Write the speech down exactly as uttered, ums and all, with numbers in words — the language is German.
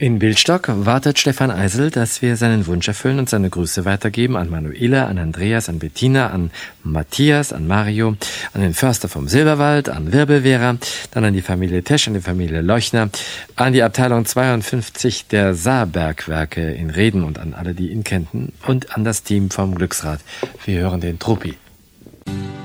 In Bildstock wartet Stefan Eisel, dass wir seinen Wunsch erfüllen und seine Grüße weitergeben an Manuela, an Andreas, an Bettina, an Matthias, an Mario, an den Förster vom Silberwald, an Wirbelwehrer, dann an die Familie Tesch, an die Familie Leuchner, an die Abteilung zweiundfünfzig der Saarbergwerke in Reden und an alle, die ihn kennen und an das Team vom Glücksrad. Wir hören den Truppi.